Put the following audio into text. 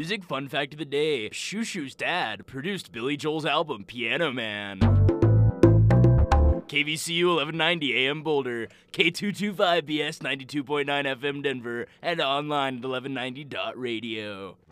music fun fact of the day. Shoo Shoo's dad produced Billy Joel's album Piano Man. KVCU 1190 AM Boulder, K225BS 92.9 FM Denver, and online at 1190.radio.